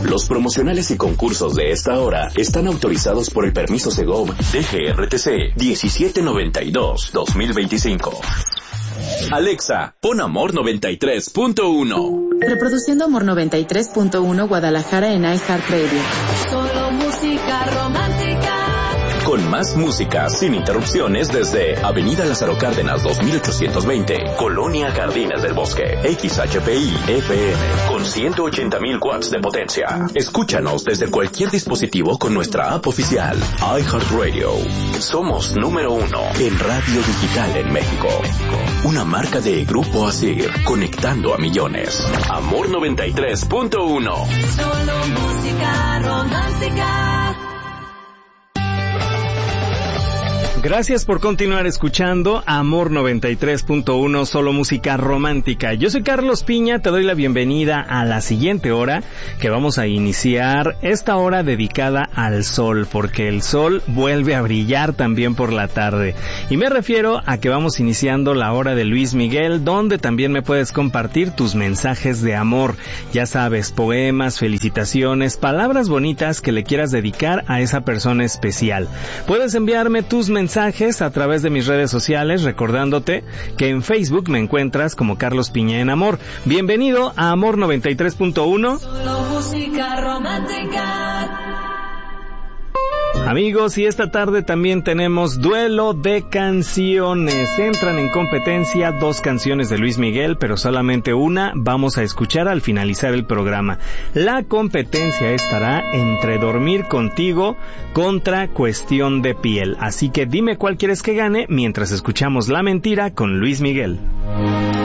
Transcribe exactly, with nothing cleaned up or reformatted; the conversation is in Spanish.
Los promocionales y concursos de esta hora están autorizados por el permiso Segov D G R T C diecisiete noventa y dos guión dos mil veinticinco. Alexa, pon Amor noventa y tres punto uno. Reproduciendo Amor noventa y tres punto uno Guadalajara en iHeartRadio. Solo música romántica. Con más música, sin interrupciones, desde Avenida Lázaro Cárdenas dos mil ochocientos veinte, Colonia Jardines del Bosque, X H P I F M, con ciento ochenta mil watts de potencia. Escúchanos desde cualquier dispositivo con nuestra app oficial, iHeartRadio. Somos número uno en radio digital en México. Una marca de Grupo Asir, conectando a millones. Amor noventa y tres punto uno. Solo música romántica. Gracias por continuar escuchando Amor noventa y tres punto uno, solo música romántica. Yo soy Carlos Piña, te doy la bienvenida a la siguiente hora, que vamos a iniciar esta hora dedicada al sol, porque el sol vuelve a brillar también por la tarde. Y me refiero a que vamos iniciando la hora de Luis Miguel, donde también me puedes compartir tus mensajes de amor. Ya sabes, poemas, felicitaciones, palabras bonitas que le quieras dedicar a esa persona especial. Puedes enviarme tus mensajes a través de mis redes sociales, recordándote que en Facebook me encuentras como Carlos Piña en Amor. Bienvenido a Amor noventa y tres punto uno. Solo música romántica. Amigos, y esta tarde también tenemos duelo de canciones. Entran en competencia dos canciones de Luis Miguel, pero solamente una vamos a escuchar al finalizar el programa. La competencia estará entre Dormir Contigo contra Cuestión de Piel. Así que dime cuál quieres que gane mientras escuchamos La Mentira con Luis Miguel.